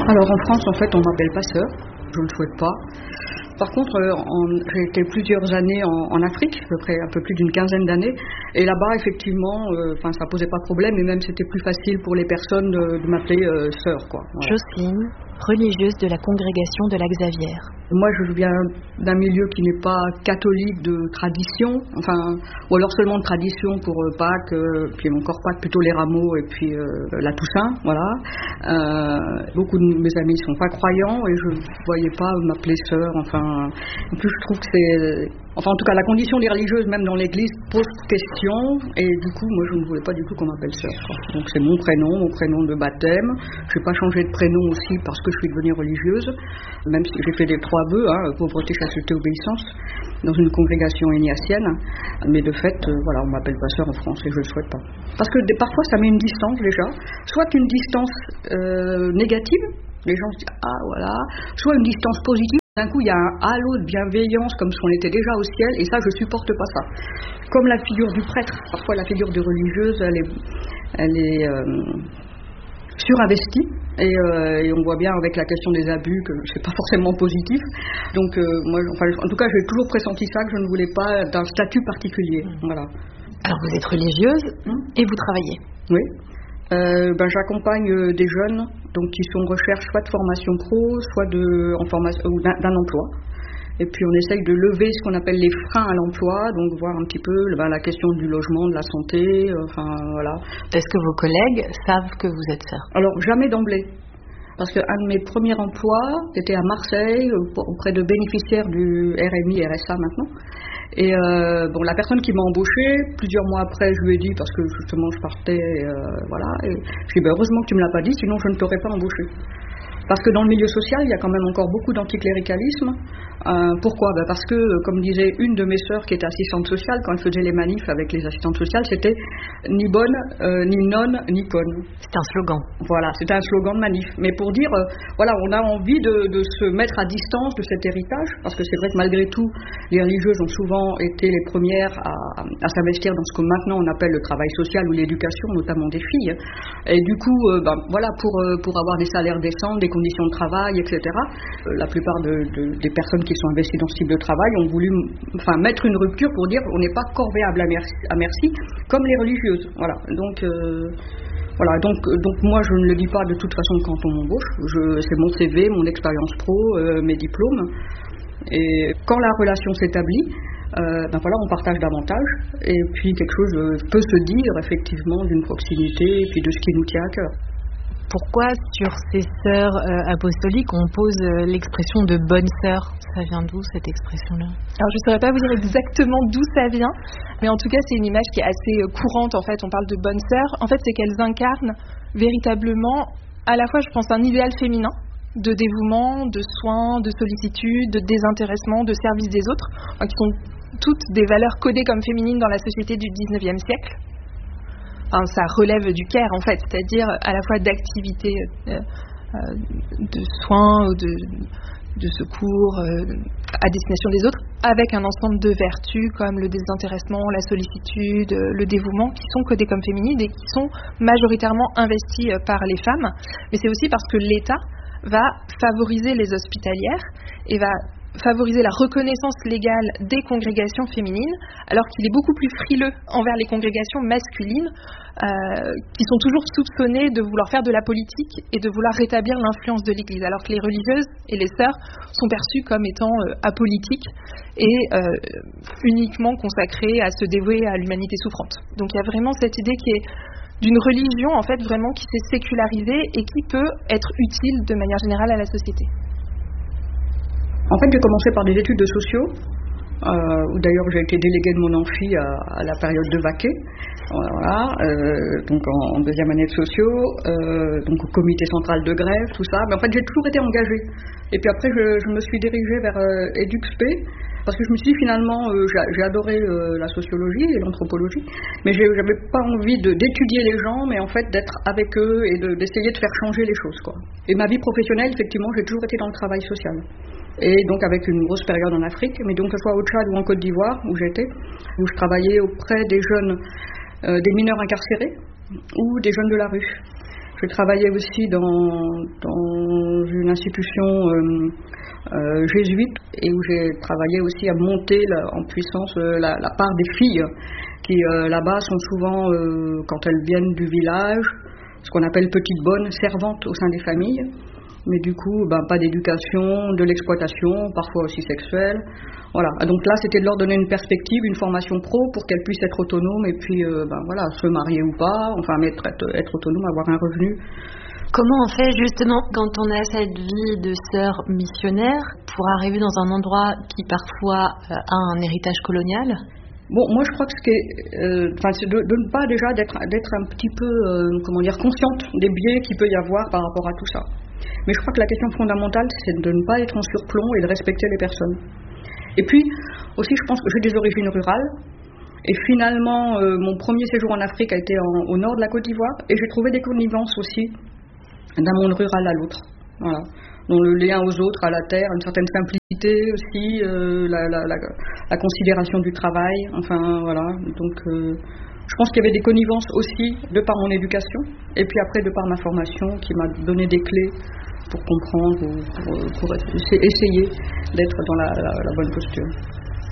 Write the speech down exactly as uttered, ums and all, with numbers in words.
Alors en France, en fait, on m'appelle pas sœur, je ne le souhaite pas. Par contre, euh, en, j'ai été plusieurs années en, en Afrique, à peu près un peu plus d'une quinzaine d'années, et là-bas, effectivement, enfin, euh, ça posait pas de problème, et même c'était plus facile pour les personnes de, de m'appeler euh, sœur, quoi. Voilà. Jocelyne, religieuse de la congrégation de la Xavière. Moi, je viens d'un milieu qui n'est pas catholique de tradition, enfin, ou alors seulement de tradition pour euh, Pâques, euh, puis encore Pâques, plutôt les rameaux et puis euh, la Toussaint, voilà. Euh, beaucoup de mes amis ne sont pas croyants et je ne voyais pas m'appeler sœur, enfin. En plus, je trouve que c'est... Enfin, en tout cas, la condition des religieuses, même dans l'église, pose question. Et du coup, moi, je ne voulais pas du tout qu'on m'appelle sœur, quoi. Donc, c'est mon prénom, mon prénom de baptême. Je n'ai pas changé de prénom aussi parce que je suis devenue religieuse. Même si j'ai fait des trois vœux, hein, pauvreté, chasteté, obéissance, dans une congrégation ignatienne. Mais de fait, euh, voilà, on ne m'appelle pas sœur en France et je ne le souhaite pas. Parce que des, parfois, ça met une distance déjà. Soit une distance euh, négative, les gens se disent « Ah, voilà », soit une distance positive. D'un coup, il y a un halo de bienveillance comme si on était déjà au ciel, et ça, je supporte pas ça. Comme la figure du prêtre, parfois la figure de religieuse, elle est, elle est euh, surinvestie, et, euh, et on voit bien avec la question des abus que c'est pas forcément positif. Donc, euh, moi, enfin, en tout cas, j'ai toujours pressenti ça, que je ne voulais pas d'un statut particulier. Voilà. Alors, vous êtes religieuse hum. et vous travaillez. Oui. Euh, ben, j'accompagne euh, des jeunes donc, qui sont en recherche soit de formation pro, soit de, en formation, ou d'un, d'un emploi. Et puis on essaye de lever ce qu'on appelle les freins à l'emploi, donc voir un petit peu ben, la question du logement, de la santé, euh, enfin voilà. Est-ce que vos collègues savent que vous êtes sœur ? Alors jamais d'emblée. Parce qu'un de mes premiers emplois était à Marseille, auprès de bénéficiaires du R M I, R S A maintenant. Et euh, bon, la personne qui m'a embauchée, plusieurs mois après, je lui ai dit, parce que justement je partais, euh, voilà, et je lui ai dit, ben, heureusement que tu me l'as pas dit, sinon je ne t'aurais pas embauché. Parce que dans le milieu social, il y a quand même encore beaucoup d'anticléricalisme. Euh, pourquoi ? Ben parce que, comme disait une de mes sœurs qui était assistante sociale, quand elle faisait les manifs avec les assistantes sociales, c'était ni bonne, euh, ni nonne, ni conne. C'était un slogan. Voilà, c'était un slogan de manif. Mais pour dire, euh, voilà, on a envie de, de se mettre à distance de cet héritage, parce que c'est vrai que malgré tout, les religieuses ont souvent été les premières à, à s'investir dans ce que maintenant on appelle le travail social ou l'éducation, notamment des filles. Et du coup, euh, ben, voilà, pour, euh, pour avoir des salaires décents, des conditions de travail, et cetera. Euh, la plupart de, de, des personnes qui sont investies dans ce type de travail ont voulu enfin, mettre une rupture pour dire on n'est pas corvéable à merci, à merci comme les religieuses. Voilà. Donc, euh, voilà. Donc, donc moi je ne le dis pas de toute façon quand on m'embauche. Je, c'est mon C V, mon expérience pro, euh, mes diplômes. Et quand la relation s'établit, euh, ben voilà, on partage davantage. Et puis quelque chose peut se dire effectivement d'une proximité et puis de ce qui nous tient à cœur. Pourquoi sur ces sœurs euh, apostoliques on pose euh, l'expression de bonne sœur ? Ça vient d'où cette expression-là ? Alors je ne saurais pas vous dire exactement d'où ça vient, mais en tout cas c'est une image qui est assez courante en fait. On parle de bonne sœur. En fait c'est qu'elles incarnent véritablement à la fois je pense un idéal féminin de dévouement, de soins, de sollicitude, de désintéressement, de service des autres, enfin, qui sont toutes des valeurs codées comme féminines dans la société du dix-neuvième siècle. Enfin, ça relève du care en fait, c'est-à-dire à la fois d'activités euh, euh, de soins ou de, de secours euh, à destination des autres, avec un ensemble de vertus comme le désintéressement, la sollicitude, le dévouement, qui sont codées comme féminines et qui sont majoritairement investies par les femmes. Mais c'est aussi parce que l'État va favoriser les hospitalières et va favoriser la reconnaissance légale des congrégations féminines, alors qu'il est beaucoup plus frileux envers les congrégations masculines, euh, qui sont toujours soupçonnées de vouloir faire de la politique et de vouloir rétablir l'influence de l'Église, alors que les religieuses et les sœurs sont perçues comme étant euh, apolitiques et euh, uniquement consacrées à se dévouer à l'humanité souffrante. Donc il y a vraiment cette idée qui est d'une religion en fait vraiment qui s'est sécularisée et qui peut être utile de manière générale à la société. En fait, j'ai commencé par des études de sociaux, euh, où d'ailleurs j'ai été déléguée de mon amphi à, à la période de Vaquet, voilà, euh, donc en, en deuxième année de sociaux, euh, donc au comité central de grève, tout ça. Mais en fait, j'ai toujours été engagée. Et puis après, je, je me suis dirigée vers euh, EduxP, parce que je me suis dit finalement, euh, j'ai, j'ai adoré euh, la sociologie et l'anthropologie, mais j'ai, j'avais pas envie de, d'étudier les gens, mais en fait d'être avec eux et de, d'essayer de faire changer les choses, quoi. Et ma vie professionnelle, effectivement, j'ai toujours été dans le travail social. Et donc avec une grosse période en Afrique, mais donc que ce soit au Tchad ou en Côte d'Ivoire, où j'étais, où je travaillais auprès des jeunes, euh, des mineurs incarcérés, ou des jeunes de la rue. Je travaillais aussi dans, dans une institution euh, euh, jésuite et où j'ai travaillé aussi à monter la, en puissance euh, la, la part des filles qui euh, là-bas sont souvent, euh, quand elles viennent du village, ce qu'on appelle petites bonnes, servantes au sein des familles. Mais du coup, ben, pas d'éducation, de l'exploitation, parfois aussi sexuelle. Voilà. Donc là, c'était de leur donner une perspective, une formation pro pour qu'elles puissent être autonomes et puis, euh, ben, voilà, se marier ou pas, enfin, être, être autonome, avoir un revenu. Comment on fait justement quand on a cette vie de sœur missionnaire pour arriver dans un endroit qui parfois a un héritage colonial ? Bon, moi je crois que ce qui est, euh, enfin, c'est de, de ne pas déjà d'être, d'être un petit peu, euh, comment dire, consciente des biais qu'il peut y avoir par rapport à tout ça. Mais je crois que la question fondamentale, c'est de ne pas être en surplomb et de respecter les personnes. Et puis, aussi, je pense que j'ai des origines rurales. Et finalement, euh, mon premier séjour en Afrique a été en, au nord de la Côte d'Ivoire. Et j'ai trouvé des connivences aussi d'un monde rural à l'autre. Voilà. Donc le lien aux autres, à la terre, une certaine simplicité aussi, euh, la, la, la, la considération du travail. Enfin, voilà. Donc... Euh, Je pense qu'il y avait des connivences aussi de par mon éducation et puis après de par ma formation qui m'a donné des clés pour comprendre ou pour, pour essayer d'être dans la, la, la bonne posture.